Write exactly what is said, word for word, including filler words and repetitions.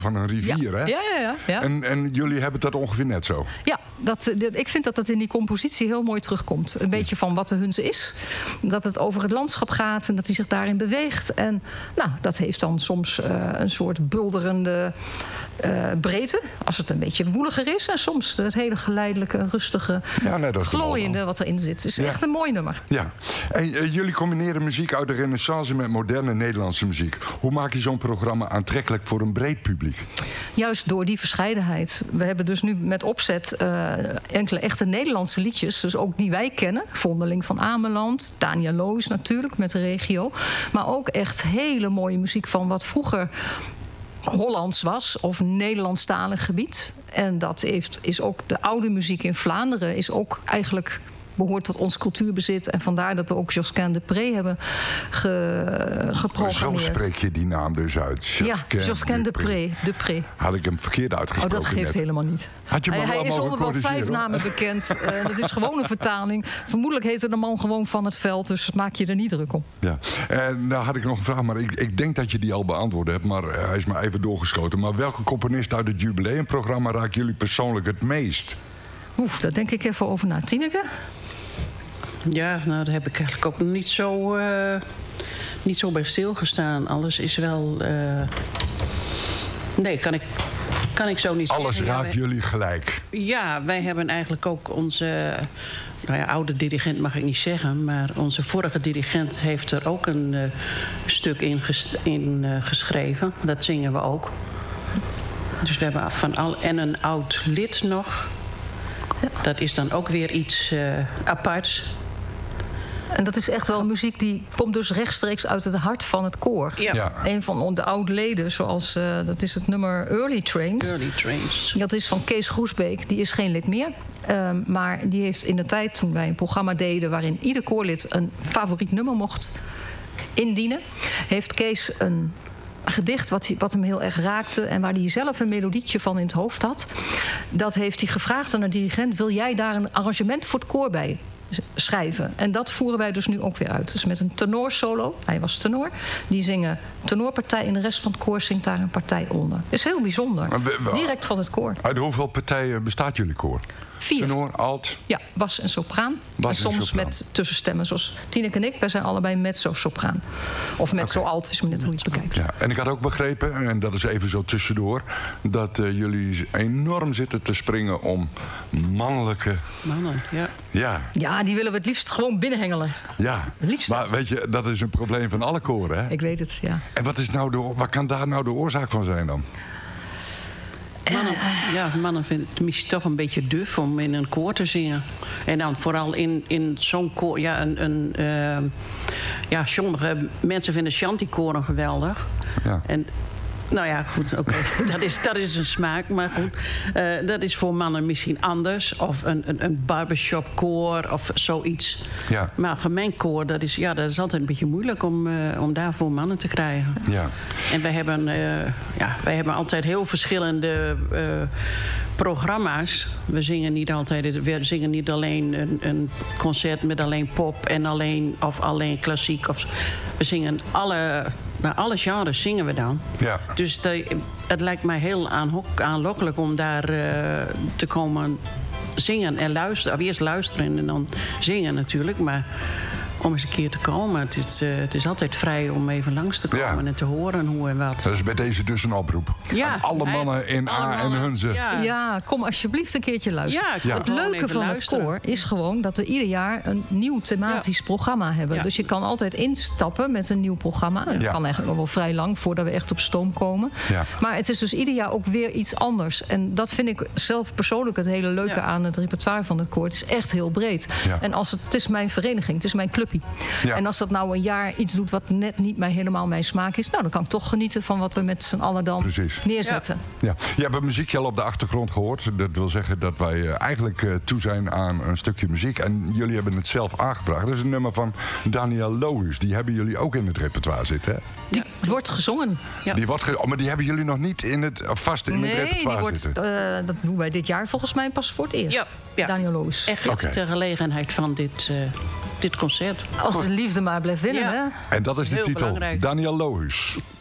van een rivier, ja. hè? Ja, ja, ja. ja. En, en jullie hebben dat ongeveer net zo? Ja, dat, ik vind dat dat in die compositie heel mooi terugkomt. Een beetje van wat de Hunze is. Dat het over het landschap gaat en dat hij zich daarin beweegt. En nou, dat heeft dan soms uh, een soort bulderende uh, breedte. Als het een beetje woeliger is. En soms het hele geleidelijke, rustige, ja, nee, glooiende wat erin zit. Het is ja. echt een mooi nummer. Ja. En uh, jullie combineren muziek uit de Renaissance met moderne Nederlandse muziek. Hoe maak je zo'n programma aantrekkelijk voor een breed publiek? Juist door die verscheidenheid. We hebben dus nu met opzet uh, enkele echte Nederlandse liedjes. Dus ook die wij kennen. Vondeling van Ameland. Daniel Loos natuurlijk met de regio. Maar ook echt hele mooie muziek van wat vroeger Hollands was of Nederlandstalig gebied. En dat heeft, is ook de oude muziek in Vlaanderen is ook eigenlijk behoort tot ons cultuurbezit. En vandaar dat we ook Josquin de Pré hebben ge, geprogrammeerd. Zo spreek je die naam dus uit. Josquin ja, Josquin de Pré. De Pré. Had ik hem verkeerd uitgesproken? Oh, dat geeft net. helemaal niet. Had je hij hij is onder wel vijf hoor. namen bekend. Uh, dat is gewoon een vertaling. Vermoedelijk heette de man gewoon Van het Veld. Dus maak je er niet druk om. Ja. En nou had ik nog een vraag. Maar ik, ik denk dat je die al beantwoord hebt. Maar uh, hij is maar even doorgeschoten. Maar welke componist uit het jubileumprogramma raakt jullie persoonlijk het meest? Oef, daar denk ik even over na. Tineke? Ja, nou, daar heb ik eigenlijk ook niet zo, uh, niet zo bij stilgestaan. Alles is wel... Uh... Nee, kan ik, kan ik zo niet Alles zeggen. Alles raakt ja, wij... jullie gelijk. Ja, wij hebben eigenlijk ook onze... Nou ja, oude dirigent mag ik niet zeggen... maar onze vorige dirigent heeft er ook een uh, stuk in, ges- in uh, geschreven. Dat zingen we ook. Dus we hebben van al... En een oud lid nog... Dat is dan ook weer iets uh, aparts. En dat is echt wel muziek die komt dus rechtstreeks uit het hart van het koor. Ja. Ja. Een van de oude leden, zoals uh, dat is het nummer Early Trains. Early Trains. Dat is van Kees Groesbeek. Die is geen lid meer. Um, maar die heeft in de tijd, toen wij een programma deden waarin ieder koorlid een favoriet nummer mocht indienen, heeft Kees een gedicht wat, hij, wat hem heel erg raakte en waar hij zelf een melodietje van in het hoofd had. Dat heeft hij gevraagd aan de dirigent: wil jij daar een arrangement voor het koor bij schrijven? En dat voeren wij dus nu ook weer uit. Dus met een tenorsolo, hij was tenor, die zingen tenorpartij en de rest van het koor zingt daar een partij onder. Dat is heel bijzonder. Direct van het koor. Uit hoeveel partijen bestaat jullie koor? Vier. Tenor, alt? Ja, bas en sopraan. Bas en soms en sopraan. met tussenstemmen, zoals Tineke en ik. Wij zijn allebei mezzo-sopraan. Of mezzo-alt, is maar net hoe je het bekijkt. Ja, en ik had ook begrepen, en dat is even zo tussendoor, dat uh, jullie enorm zitten te springen om mannelijke... Mannen, ja. Ja. Ja, die willen we het liefst gewoon binnenhengelen. Ja, liefst. Maar weet je, dat is een probleem van alle koren, hè? Ik weet het, ja. En wat, is nou de, wat kan daar nou de oorzaak van zijn dan? Mannen, ja, mannen vinden het misschien toch een beetje duf om in een koor te zingen. En dan vooral in, in zo'n koor. Ja, een, een, uh, ja, sommige mensen vinden shantykoren geweldig. Ja. En, nou ja, goed, oké. Okay. dat, is, dat is een smaak, maar goed. Uh, dat is voor mannen misschien anders. Of een, een, een barbershopkoor of zoiets. Ja. Maar gemengd koor, dat is, ja, dat is altijd een beetje moeilijk om, uh, om daarvoor mannen te krijgen. Ja. En wij hebben, uh, ja, wij hebben altijd heel verschillende uh, programma's. We zingen niet altijd, we zingen niet alleen een, een concert met alleen pop en alleen of alleen klassiek. Of, we zingen alle, nou, alle genres zingen we dan. Ja. Dus dat, het lijkt mij heel aanlokkelijk om daar uh, te komen zingen en luisteren. Of eerst luisteren en dan zingen natuurlijk, maar om eens een keer te komen. Het is, uh, het is altijd vrij om even langs te komen ja. en te horen hoe en wat. Dat is bij deze dus een oproep. Ja, aan alle mannen in alle A mannen, en Hunze. Ja. ja, kom alsjeblieft een keertje luisteren. Ja, ja. Het leuke van luisteren. het koor is gewoon dat we ieder jaar een nieuw thematisch ja. programma hebben. Ja. Dus je kan altijd instappen met een nieuw programma. Dat ja. kan eigenlijk nog wel vrij lang voordat we echt op stoom komen. Ja. Maar het is dus ieder jaar ook weer iets anders. En dat vind ik zelf persoonlijk het hele leuke ja. aan het repertoire van het koor. Het is echt heel breed. Ja. En als het, het is mijn vereniging, het is mijn clubje. Ja. En als dat nou een jaar iets doet wat net niet mij helemaal mijn smaak is, nou, dan kan ik toch genieten van wat we met z'n allen dan Precies. neerzetten. Ja. Ja. Je hebt een muziekje al op de achtergrond gehoord. Dat wil zeggen dat wij uh, eigenlijk uh, toe zijn aan een stukje muziek. En jullie hebben het zelf aangevraagd. Dat is een nummer van Daniel Loos. Die hebben jullie ook in het repertoire zitten, hè? Die ja. wordt gezongen. Ja. Die wordt ge- oh, maar die hebben jullie nog niet in het, vast in nee, het repertoire die wordt, zitten? Uh, dat doen wij dit jaar volgens mij pas voor het eerst. Ja. Ja. Daniel Loos. Echt okay. ter gelegenheid van dit, uh, dit concert. Als de liefde maar blijft winnen, ja. hè? En dat is de Heel titel. belangrijk. Daniel Loos.